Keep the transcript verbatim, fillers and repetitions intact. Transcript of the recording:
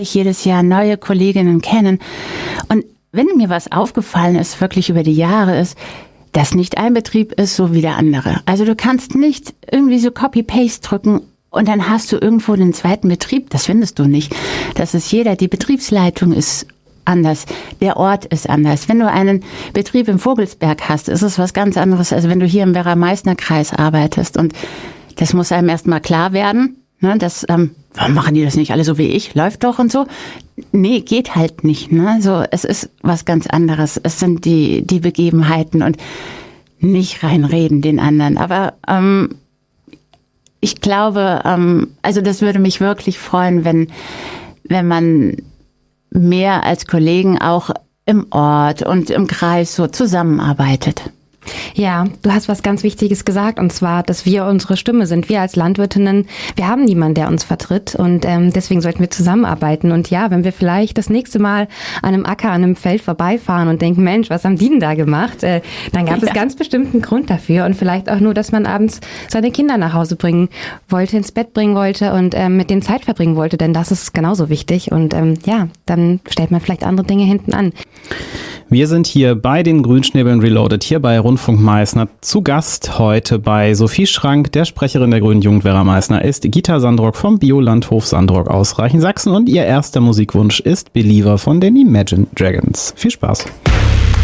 ich jedes Jahr neue Kolleginnen kennen. Und wenn mir was aufgefallen ist, wirklich über die Jahre ist, dass nicht ein Betrieb ist so wie der andere. Also du kannst nicht irgendwie so Copy-Paste drücken und dann hast du irgendwo den zweiten Betrieb. Das findest du nicht. Das ist jeder. Die Betriebsleitung ist anders. Der Ort ist anders. Wenn du einen Betrieb im Vogelsberg hast, ist es was ganz anderes, als wenn du hier im Werra-Meißner-Kreis arbeitest. Und das muss einem erstmal klar werden. Ne, das, ähm, warum machen die das nicht alle so wie ich? Läuft doch und so. Nee, geht halt nicht. Ne? So, es ist was ganz anderes. Es sind die, die Begebenheiten und nicht reinreden den anderen. Aber ähm, ich glaube, ähm, also das würde mich wirklich freuen, wenn, wenn man mehr als Kollegen auch im Ort und im Kreis so zusammenarbeitet. Ja, du hast was ganz Wichtiges gesagt, und zwar, dass wir unsere Stimme sind. Wir als Landwirtinnen, wir haben niemanden, der uns vertritt, und ähm, deswegen sollten wir zusammenarbeiten. Und ja, wenn wir vielleicht das nächste Mal an einem Acker, an einem Feld vorbeifahren und denken, Mensch, was haben die denn da gemacht? Äh, dann gab ja. es ganz bestimmt einen Grund dafür, und vielleicht auch nur, dass man abends seine Kinder nach Hause bringen wollte, ins Bett bringen wollte und ähm, mit denen Zeit verbringen wollte, denn das ist genauso wichtig. Und ähm, ja, dann stellt man vielleicht andere Dinge hinten an. Wir sind hier bei den Grünschnäbeln Reloaded, hier bei Rundfunk Meißner. Zu Gast heute bei Sophie Schrank, der Sprecherin der Grünen Jugend Werra Meißner, ist Gita Sandrock vom Biolandhof Sandrock aus Reichensachsen, und ihr erster Musikwunsch ist Believer von den Imagine Dragons. Viel Spaß.